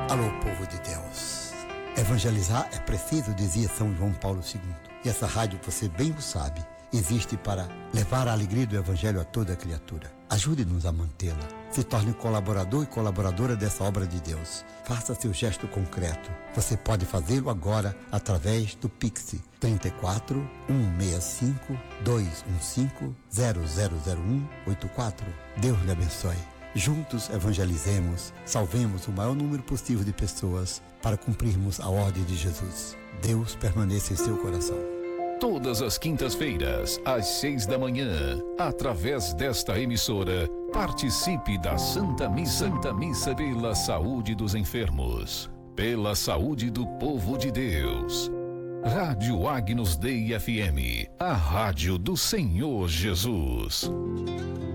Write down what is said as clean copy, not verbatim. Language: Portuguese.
Alô, povo de Deus. Evangelizar é preciso, dizia São João Paulo II. E essa rádio, você bem o sabe, existe para levar a alegria do Evangelho a toda criatura. Ajude-nos a mantê-la. Se torne colaborador e colaboradora dessa obra de Deus. Faça seu gesto concreto. Você pode fazê-lo agora através do Pix 34 165 215 000184. Deus lhe abençoe. Juntos evangelizemos, salvemos o maior número possível de pessoas para cumprirmos a ordem de Jesus. Deus permaneça em seu coração. Todas as quintas-feiras, às 6 da manhã, através desta emissora, participe da Santa Missa pela saúde dos enfermos, pela saúde do povo de Deus. Rádio Agnus Dei FM, a rádio do Senhor Jesus.